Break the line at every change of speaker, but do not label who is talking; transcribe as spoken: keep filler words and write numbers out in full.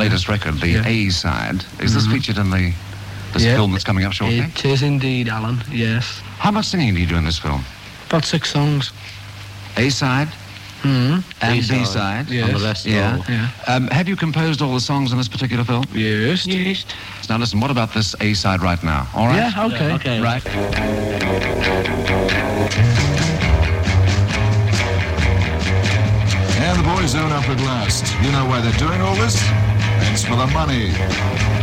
latest record, the
Yeah.
A side. Is this
Mhm.
featured in the this
Yeah.
film that's coming up shortly?
It is indeed, Alan, yes.
How much singing do you do in this film?
About six songs.
A side
Hmm.
and
B-side.
B side.
Yes.
And the rest
Yeah.
are all...
Yeah.
Um, have you composed all the songs in this particular film?
Yes.
Yes.
Now listen, what about this A side right now? All right.
Yeah, okay.
Okay.
Right.
And the boys own up at last. You know why they're doing all this? It's for the money.